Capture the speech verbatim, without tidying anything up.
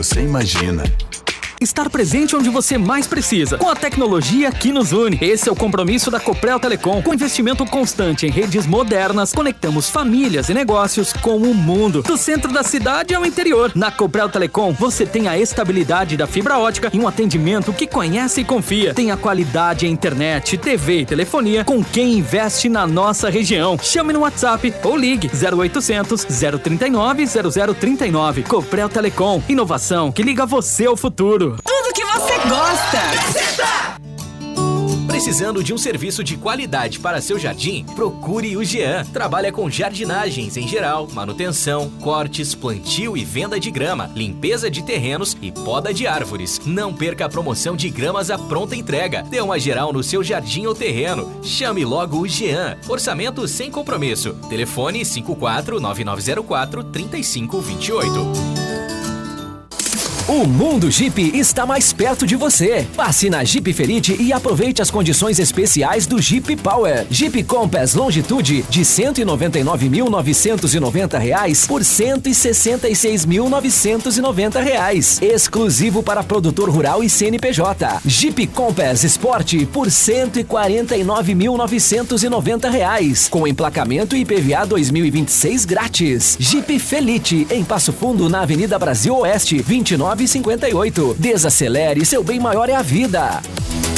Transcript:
Você imagina. Estar presente onde você mais precisa, com a tecnologia que nos une. Esse é o compromisso da Copel Telecom. Com investimento constante em redes modernas, conectamos famílias e negócios com o mundo. Do centro da cidade ao interior. Na Copel Telecom, você tem a estabilidade da fibra ótica e um atendimento que conhece e confia. Tem a qualidade em internet, T V e telefonia com quem investe na nossa região. Chame no WhatsApp ou ligue zero oitocentos, zero trinta e nove, zero zero trinta e nove. Copel Telecom. Inovação que liga você ao futuro. Tudo que você gosta. Precisando de um serviço de qualidade para seu jardim? Procure o Jean. Trabalha com jardinagens em geral, manutenção, cortes, plantio e venda de grama, limpeza de terrenos e poda de árvores. Não perca a promoção de gramas à pronta entrega. Dê uma geral no seu jardim ou terreno. Chame logo o Jean. Orçamento sem compromisso. Telefone cinco quatro nove nove zero quatro, três cinco dois oito. O Mundo Jeep está mais perto de você. Passe na Jeep Felite e aproveite as condições especiais do Jeep Power. Jeep Compass Longitude de cento e noventa e nove mil novecentos e noventa reais por cento e sessenta e seis mil novecentos e noventa reais. Exclusivo para produtor rural e C N P J. Jeep Compass Sport por cento e quarenta e nove mil novecentos e noventa reais. Com emplacamento e I P V A dois mil e vinte e seis grátis. Jeep Felite em Passo Fundo na Avenida Brasil Oeste, vinte e nove cinquenta e oito. Desacelere, seu bem maior é a vida.